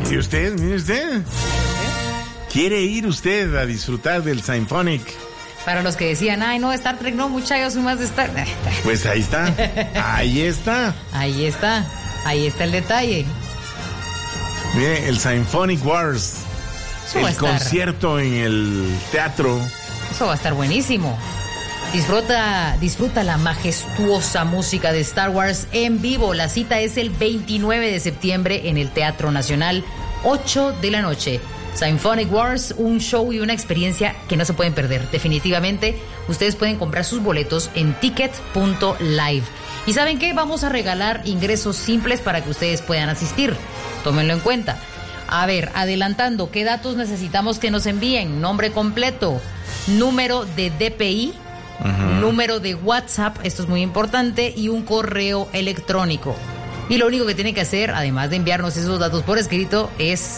¿Y usted? Mire usted. ¿Quiere ir usted a disfrutar del Symphonic? Para los que decían, ay, no, Star Trek no, mucha, yo soy más de Star... Pues ahí está, ahí está. Ahí está el detalle. Mire, el Symphonic Wars, Eso va a el estar. concierto en el teatro. Eso va a estar buenísimo. Disfruta la majestuosa música de Star Wars en vivo. La cita es el 29 de septiembre en el Teatro Nacional, 8 de la noche. Symphonic Wars, un show y una experiencia que no se pueden perder. Definitivamente, ustedes pueden comprar sus boletos en ticket.live. ¿Y saben qué? Vamos a regalar ingresos simples para que ustedes puedan asistir. Tómenlo en cuenta. A ver, adelantando, ¿qué datos necesitamos que nos envíen? Nombre completo, número de DPI, número de WhatsApp, esto es muy importante, y un correo electrónico. Y lo único que tienen que hacer, además de enviarnos esos datos por escrito,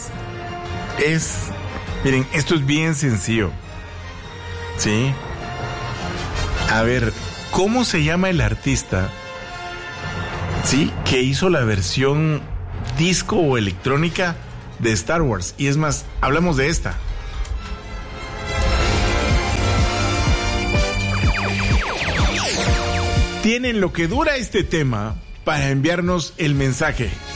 miren, esto es bien sencillo. ¿Sí? A ver, ¿cómo se llama el artista? ¿Sí? Que hizo la versión disco o electrónica de Star Wars. Y es más, hablamos de esta. Tienen lo que dura este tema para enviarnos el mensaje.